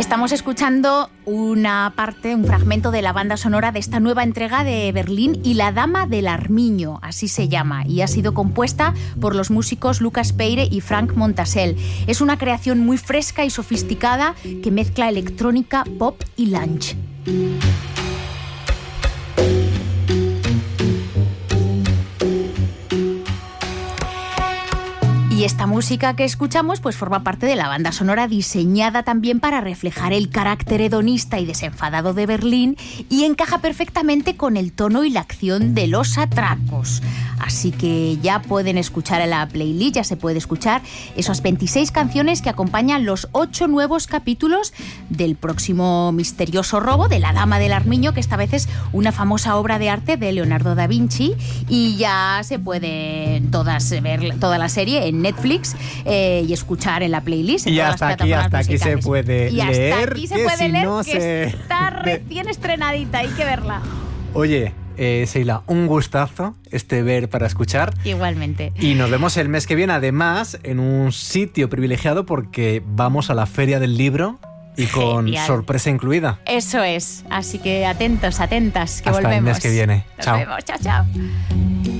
Estamos escuchando un fragmento de la banda sonora de esta nueva entrega de Berlín y La Dama del Armiño, así se llama, y ha sido compuesta por los músicos Lucas Peire y Frank Montassel. Es una creación muy fresca y sofisticada que mezcla electrónica, pop y lounge. Y esta música que escuchamos pues forma parte de la banda sonora diseñada también para reflejar el carácter hedonista y desenfadado de Berlín y encaja perfectamente con el tono y la acción de los atracos. Así que ya pueden escuchar en la playlist, ya se puede escuchar esas 26 canciones que acompañan los 8 nuevos capítulos del próximo misterioso robo de La Dama del Armiño, que esta vez es una famosa obra de arte de Leonardo da Vinci, y ya se pueden todas ver toda la serie en Netflix y escuchar en la playlist. En y hasta aquí se puede y leer. Hasta aquí se puede leer, no que está recién estrenadita, hay que verla. Oye, Seila, un gustazo ver para escuchar. Igualmente. Y nos vemos el mes que viene, además, en un sitio privilegiado porque vamos a la Feria del Libro y con Genial. Sorpresa incluida. Eso es. Así que atentos, atentas, que Hasta volvemos. el mes que viene. Nos Chao. vemos. Chao, chao.